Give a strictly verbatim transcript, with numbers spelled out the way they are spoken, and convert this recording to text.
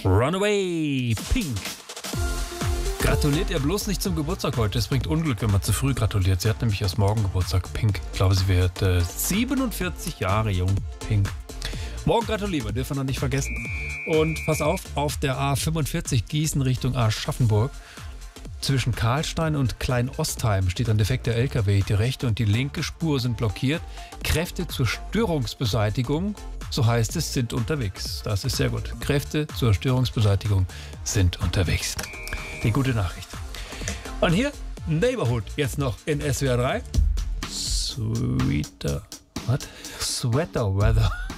Runaway Pink. Gratuliert ihr bloß nicht zum Geburtstag heute. Es bringt Unglück, wenn man zu früh gratuliert. Sie hat nämlich erst morgen Geburtstag. Pink. Ich glaube, sie wird äh, siebenundvierzig Jahre jung. Pink. Morgen gratulieren wir, dürfen wir noch nicht vergessen. Und pass auf, auf der A fünfundvierzig Gießen Richtung Aschaffenburg zwischen Karlstein und Klein-Ostheim steht ein defekter L K W. Die rechte und die linke Spur sind blockiert. Kräfte zur Störungsbeseitigung, so heißt es, sind unterwegs. Das ist sehr gut. Kräfte zur Störungsbeseitigung sind unterwegs. Die gute Nachricht. Und hier Neighborhood jetzt noch in S W R drei. Sweeter, was? Sweater Weather.